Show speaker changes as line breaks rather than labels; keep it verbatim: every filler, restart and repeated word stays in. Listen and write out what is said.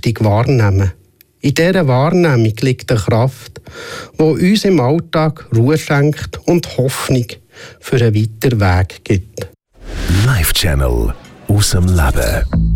richtig wahrnehmen. In dieser Wahrnehmung liegt eine Kraft, die uns im Alltag Ruhe schenkt und Hoffnung für einen weiteren Weg gibt.
Life Channel aus dem Leben.